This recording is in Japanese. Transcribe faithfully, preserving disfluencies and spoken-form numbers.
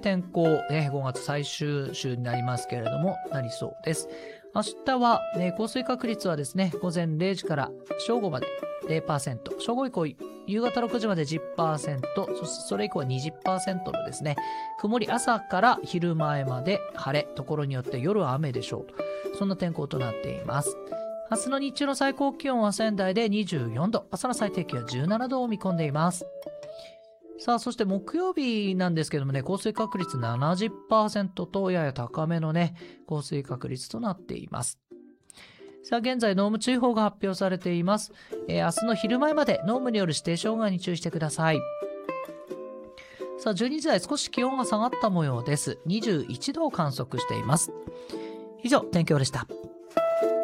天候、ね、ごがつ最終週になりますけれども、なりそうです。明日は、ね、降水確率はですね、午前れいじから正午まで ゼロパーセント、正午以降、夕方ろくじまで じゅっパーセント、そしてそれ以降は にじゅっパーセント のですね、曇り朝から昼前まで晴れ、ところによって夜は雨でしょう。そんな天候となっています。明日の日中の最高気温は仙台でにじゅうよんど、朝の最低気温はじゅうななどを見込んでいます。さあ、そして木曜日なんですけどもね、降水確率 ななじゅっパーセント とやや高めのね、降水確率となっています。さあ、現在濃霧注意報が発表されています。えー、明日の昼前まで濃霧による指定障害に注意してください。さあ、じゅうにじ台少し気温が下がった模様です。にじゅういちどを観測しています。以上、天気予報でした。